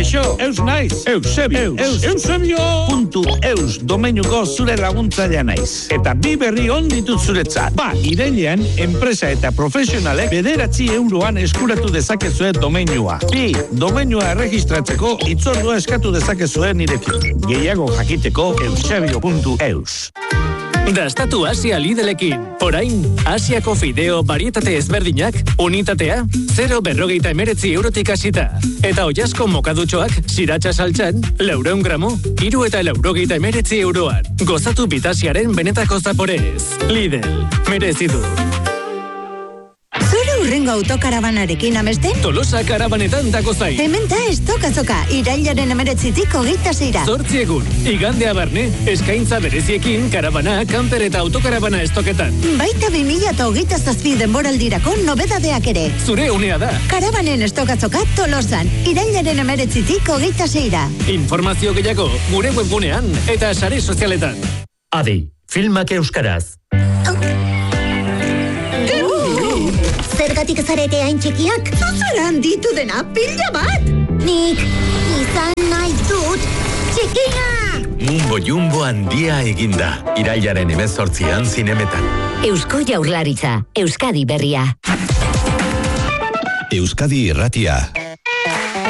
Kaixo, eus naiz. Eusebio.eus domeinuko zure laguntzailea naiz. Eta bi berri on ditut zuretzat. Irailean, enpresa eta profesionalek 9 euroan eskuratu dezakezue domeinua. Domeinua erregistratzeko itzordua eskatu dezakezue nirekin. Gehiago jakiteko eusebio.eus. Dastatu Asia Lidlekin. Orain, Asiako fideo barietate ezberdinak, unitatea, 0,49 eurotik hasita. Eta oiazko mokadutxoak, siratxa saltxan, 400 gramo, 3,49 euroan. Gozatu bitasiaren benetako zaporez. Lidl, merezidu. Zure urrengo autokarabanarekin amesten? Tolosa karabanetan dako zain. Hemen da estokazoka, irailaren 19tik 26. 8 egun, igandea barne, eskaintza bereziekin karabana, kamper eta autokarabana estoketan. Baita 2027 denboraldirako nobedadeak ere. Zure unea da. Karabanen estokazoka Tolosan, irailaren 19tik 26. Informazio gehiago, gure webgunean eta sare sozialetan. Adi, filmak euskaraz. Zergatik zarete hain txikiak? Zuzeran ditu dena pila bat! Nik izan nahi dut txikia! Mumbo Jumbo handia eginda. Irailaren 18an zinemetan. Eusko Jaurlaritza, Euskadi berria. Euskadi irratia.